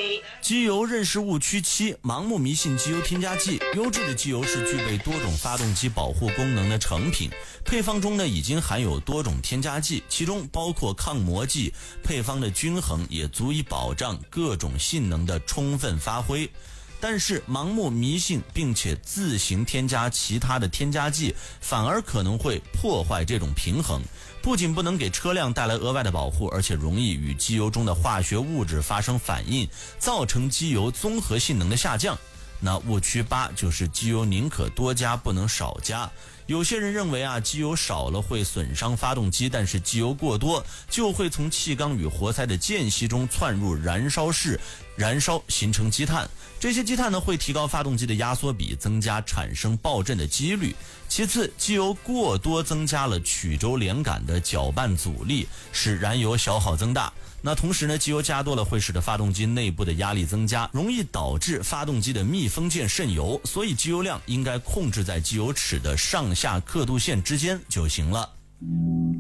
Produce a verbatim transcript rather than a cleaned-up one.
机油认识误区七：盲目迷信机油添加剂。优质的机油是具备多种发动机保护功能的成品，配方中呢已经含有多种添加剂，其中包括抗磨剂，配方的均衡也足以保障各种性能的充分发挥。但是盲目迷信并且自行添加其他的添加剂，反而可能会破坏这种平衡，不仅不能给车辆带来额外的保护，而且容易与机油中的化学物质发生反应，造成机油综合性能的下降。那误区八就是机油宁可多加不能少加。有些人认为啊，机油少了会损伤发动机，但是机油过多就会从气缸与活塞的间隙中窜入燃烧室，燃烧形成积碳。这些积碳呢会提高发动机的压缩比，增加产生爆震的几率。其次，机油过多增加了曲轴连杆的搅拌阻力，使燃油消耗增大。那同时呢，机油加多了会使得发动机内部的压力增加，容易导致发动机的密封件渗油，所以机油量应该控制在机油尺的上下刻度线之间就行了。